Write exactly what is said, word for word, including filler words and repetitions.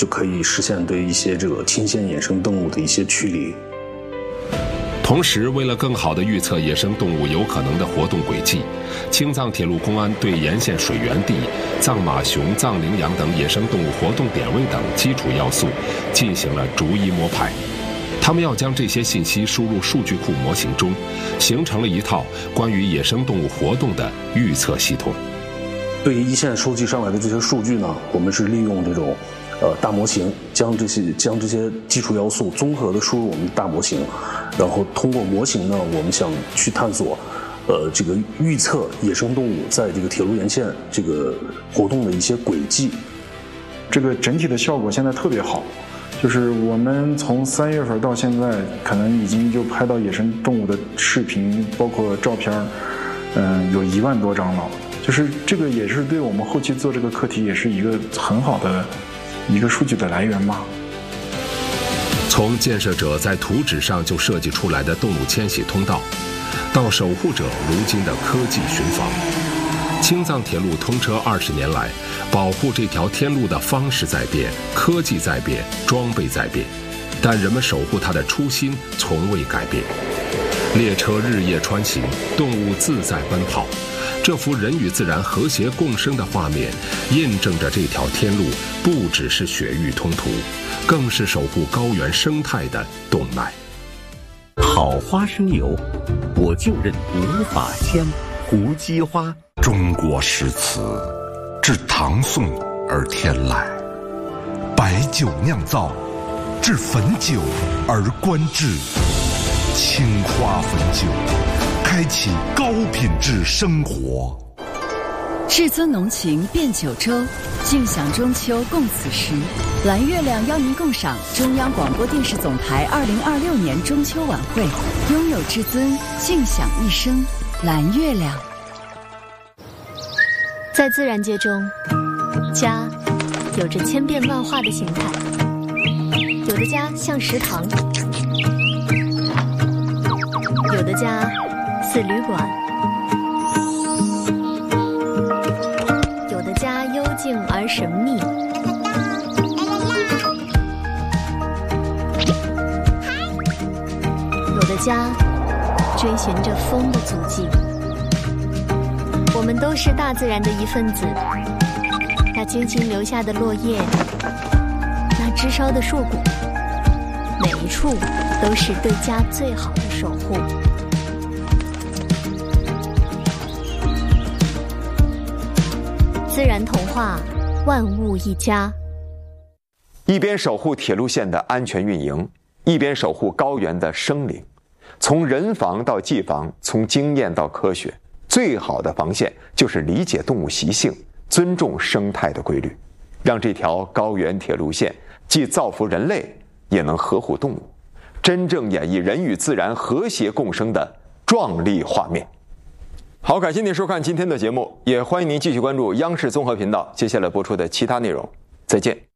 就可以实现对一些这个亲线野生动物的一些驱离。 同时，为了更好地预测野生动物有可能的活动轨迹，青藏铁路公安对沿线水源地、藏马熊、藏羚羊等野生动物活动点位等基础要素进行了逐一摸排。他们要将这些信息输入数据库模型中，形成了一套关于野生动物活动的预测系统。 对于一线收集上来的这些数据呢，我们是利用这种呃大模型，将这些将这些基础要素综合的输入我们的大模型，然后通过模型呢，我们想去探索，呃，这个预测野生动物在这个铁路沿线这个活动的一些轨迹。 这个整体的效果现在特别好，就是我们从三月份到现在，可能已经就拍到野生动物的视频，包括照片，嗯，有一万多张了。就是这个也是对我们后期做这个课题也是一个很好的一个数据的来源嘛。 从建设者在图纸上就设计出来的动物迁徙通道，到守护者如今的科技巡防，青藏铁路通车二十年来，保护这条天路的方式在变，科技在变，装备在变，但人们守护它的初心从未改变。列车日夜穿行，动物自在奔跑，这幅人与自然和谐共生的画面，印证着这条天路不只是雪域通途，更是守护高原生态的动脉。 好花生油，我就认无法香。胡姬花， 中国诗词至唐宋而天来，白酒酿造至汾酒而观致，青花汾酒开启高品质生活。 至尊浓情变九州，尽享中秋共此时。蓝月亮邀您共赏中央广播电视总台二零二六年中秋晚会，拥有至尊，尽享一生。蓝月亮。 在自然界中，家有着千变万化的形态，有的家像食堂，有的家似旅馆，有的家幽静而神秘，有的家追寻着风的足迹。我们都是大自然的一份子，那轻轻留下的落叶，那枝梢的树骨，每一处都是对家最好的守护。自然童话，万物一家。 一边守护铁路线的安全运营，一边守护高原的生灵，从人防到技防，从经验到科学，最好的防线就是理解动物习性，尊重生态的规律，让这条高原铁路线既造福人类，也能呵护动物，真正演绎人与自然和谐共生的壮丽画面。好，感谢您收看今天的节目，也欢迎您继续关注央视综合频道接下来播出的其他内容。再见。